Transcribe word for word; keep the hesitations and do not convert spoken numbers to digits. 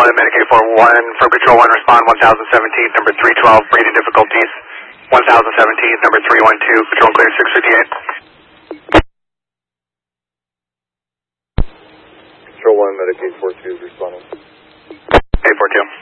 one, Medicaid four one, for Patrol one, respond one thousand seventeen, number three twelve, breathing difficulties. one thousand seventeen, number three one two, Patrol clear six fifty-eight. Patrol one, Medicaid four two is responding. eight four two.